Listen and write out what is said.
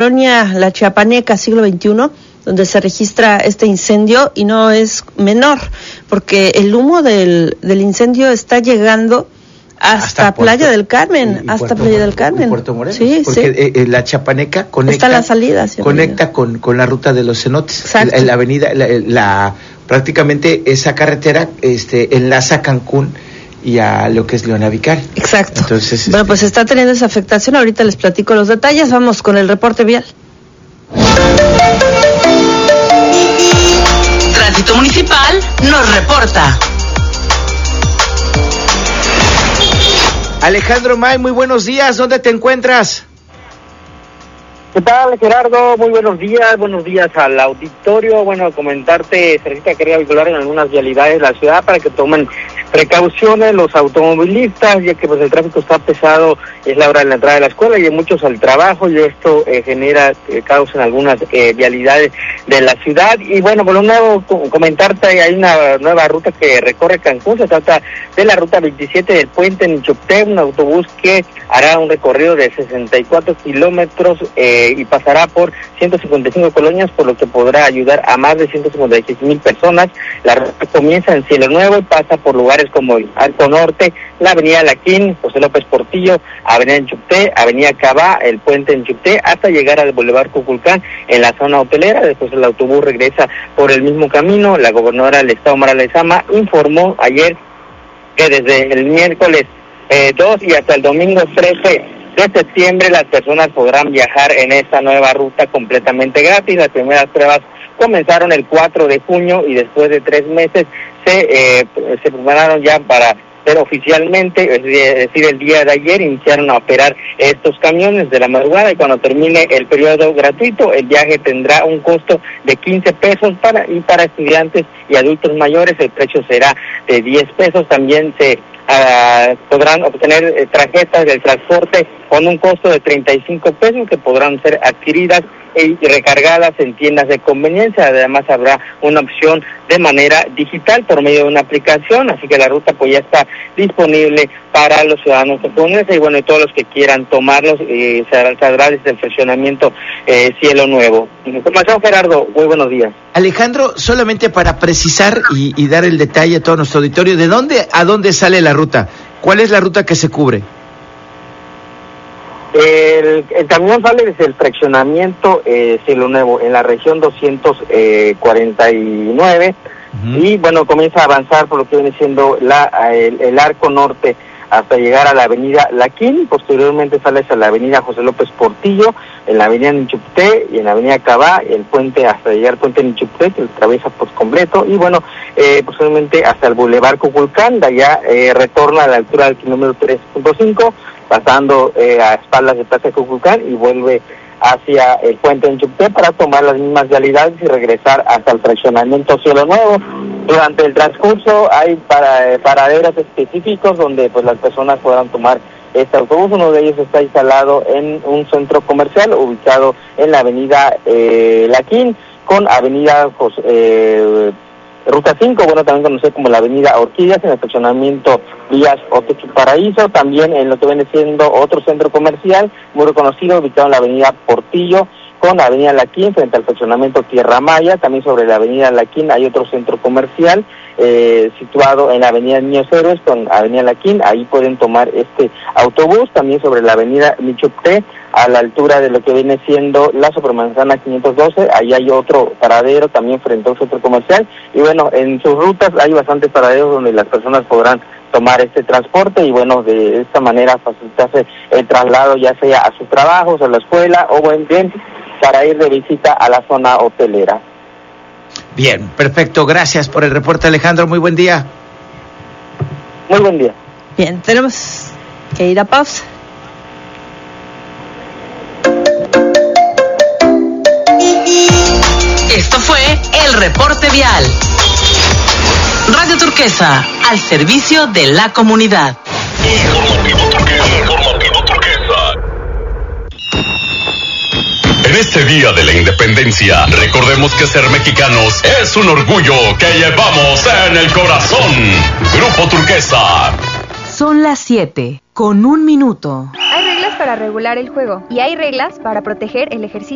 colonia La Chiapaneca, siglo XXI, donde se registra este incendio, y no es menor, porque el humo del incendio está llegando hasta Playa del Carmen, Puerto Morelos, sí, porque La Chiapaneca conecta, está la salida, conecta con la ruta de los cenotes. Exacto. La avenida, prácticamente esa carretera enlaza Cancún y a lo que es Leona Vicario. Exacto. Entonces, bueno, pues está teniendo esa afectación. Ahorita les platico los detalles. Vamos con el reporte vial. Tránsito Municipal nos reporta. Alejandro May, muy buenos días. ¿Dónde te encuentras? ¿Qué tal, Gerardo? Muy buenos días al auditorio. Bueno, comentarte, se necesita carga vehicular en algunas vialidades de la ciudad para que tomen precauciones los automovilistas, ya que pues el tráfico está pesado, es la hora de la entrada de la escuela y hay muchos al trabajo, y esto genera caos en algunas vialidades de la ciudad. Y bueno, por un lado, comentarte, hay una nueva ruta que recorre Cancún, se trata de la ruta 27 del puente en Nichupté, un autobús que hará un recorrido de 64 kilómetros y pasará por 155 colonias, por lo que podrá ayudar a más de 156,000 personas. La ruta comienza en Cielo Nuevo y pasa por lugares como el Arco Norte, la avenida Laquín, José López Portillo, avenida Nichupté, avenida Cabá, el puente en Nichupté, hasta llegar al Boulevard Cuculcán en la zona hotelera. Después el autobús regresa por el mismo camino. La gobernadora del estado, Mara Lezama, informó ayer que desde el miércoles 2 y hasta el domingo 13 de septiembre las personas podrán viajar en esta nueva ruta completamente gratis. Las primeras pruebas comenzaron el 4 de junio y después de 3 meses se prepararon ya para ser oficialmente, es decir, el día de ayer iniciaron a operar estos camiones de la madrugada, y cuando termine el periodo gratuito, el viaje tendrá un costo de 15 pesos para estudiantes y adultos mayores el precio será de 10 pesos. También se podrán obtener tarjetas del transporte con un costo de 35 pesos que podrán ser adquiridas y recargadas en tiendas de conveniencia. Además habrá una opción de manera digital por medio de una aplicación, así que la ruta pues ya está disponible para los ciudadanos japoneses, y bueno, y todos los que quieran tomarlos, se saldrá desde el fraccionamiento Cielo Nuevo. Información, Gerardo, muy buenos días. Alejandro, solamente para precisar y dar el detalle a todo nuestro auditorio, ¿de dónde a dónde sale la ruta? ¿Cuál es la ruta que se cubre? El camión sale desde el fraccionamiento Cielo Nuevo, en la región 249, y bueno, comienza a avanzar por lo que viene siendo el Arco Norte hasta llegar a la avenida Laquín. Posteriormente sale hacia la avenida José López Portillo, en la avenida Nichupté y en la avenida Cabá, el puente hasta llegar al puente Nichupté, que lo atraviesa por completo, y bueno, posteriormente hasta el Boulevard Cuculcán. De allá retorna a la altura del kilómetro 3.5, pasando a espaldas de Plaza Cuculcán, y vuelve hacia el puente en Nichupté para tomar las mismas vialidades y regresar hasta el fraccionamiento Cielo Nuevo. Durante el transcurso hay paraderos específicos donde pues las personas podrán tomar este autobús. Uno de ellos está instalado en un centro comercial ubicado en la avenida Laquín con avenida Ruta 5, bueno, también conocida como la avenida Orquídeas, en el fraccionamiento Vías Otechu Paraíso. También en lo que viene siendo otro centro comercial muy reconocido, ubicado en la avenida Portillo con la avenida Laquín, frente al fraccionamiento Tierra Maya. También sobre la avenida Laquín hay otro centro comercial situado en la avenida Niños Héroes con avenida Laquín. Ahí pueden tomar este autobús. También sobre la avenida Nichupté, a la altura de lo que viene siendo la Supermanzana 512, ahí hay otro paradero también frente a un centro comercial. Y bueno, en sus rutas hay bastantes paraderos donde las personas podrán tomar este transporte, y bueno, de esta manera facilitarse el traslado, ya sea a sus trabajos, a la escuela o bien para ir de visita a la zona hotelera. Bien, perfecto, gracias por el reporte, Alejandro, muy buen día. Muy buen día. Bien, tenemos que ir a pausa. Esto fue el reporte vial. Radio Turquesa, al servicio de la comunidad. Informativo Turquesa. En este día de la independencia, recordemos que ser mexicanos es un orgullo que llevamos en el corazón. Grupo Turquesa. Son las 7:01. Hay reglas para regular el juego y hay reglas para proteger el ejercicio.